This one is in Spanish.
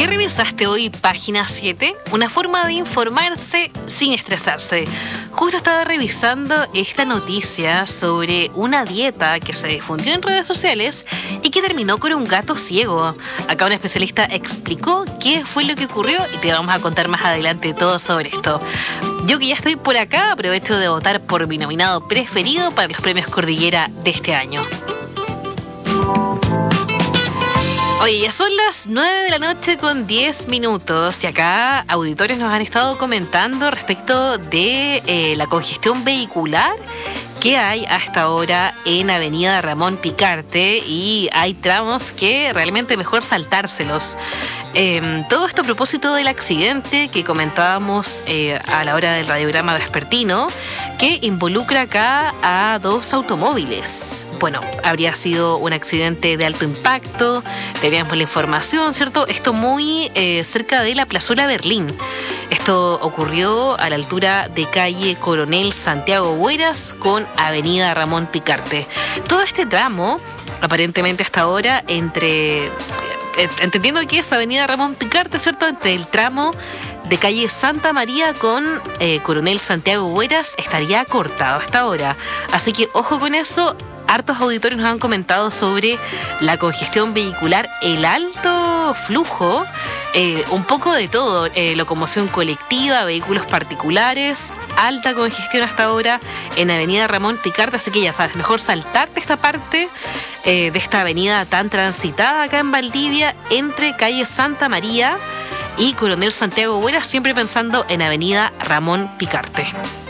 ¿Qué revisaste hoy, página 7? Una forma de informarse sin estresarse. Justo estaba revisando esta noticia sobre una dieta que se difundió en redes sociales y que terminó con un gato ciego. Acá un especialista explicó qué fue lo que ocurrió y te vamos a contar más adelante todo sobre esto. Yo que ya estoy por acá, aprovecho de votar por mi nominado preferido para los premios Cordillera de este año. Oye, ya son las 9 de la noche con 10 minutos y acá auditores nos han estado comentando respecto de la congestión vehicular que hay hasta ahora en Avenida Ramón Picarte y hay tramos que realmente mejor saltárselos. Todo esto a propósito del accidente que comentábamos a la hora del radiograma vespertino que involucra acá a dos automóviles. Bueno, habría sido un accidente de alto impacto, teníamos la información, ¿cierto? Esto muy cerca de la Plazuela Berlín. Esto ocurrió a la altura de calle Coronel Santiago Hueras con Avenida Ramón Picarte. Todo este tramo, aparentemente hasta ahora, entendiendo que es Avenida Ramón Picarte, ¿cierto? Entre el tramo de calle Santa María con Coronel Santiago Hueras estaría cortado hasta ahora. Así que ojo con eso. Hartos auditores nos han comentado sobre la congestión vehicular, el alto flujo, un poco de todo, locomoción colectiva, vehículos particulares, alta congestión hasta ahora en Avenida Ramón Picarte, así que ya sabes, mejor saltarte esta parte de esta avenida tan transitada acá en Valdivia, entre calle Santa María y Coronel Santiago Hueras, siempre pensando en Avenida Ramón Picarte.